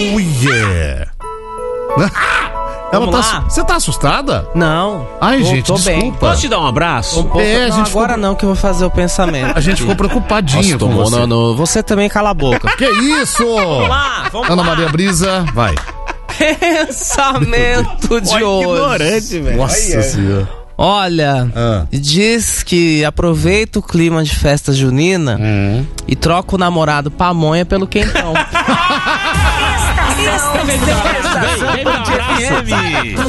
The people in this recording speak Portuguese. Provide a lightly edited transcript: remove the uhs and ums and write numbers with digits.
Oh, yeah. Você tá assustada? Não. Ai, gente, tô desculpa. bem. Posso te dar um abraço? Não, agora não, que eu vou fazer o pensamento. A gente ficou preocupadinho com Nossa, você. Você também cala a boca. Que isso? Vamos Ana lá. Maria Brisa, vai. Pensamento de hoje. Ignorante, velho. Nossa senhora. Olha, diz que aproveita o clima de festa junina e troca o namorado pamonha pelo quentão. Vem me dar um abraço.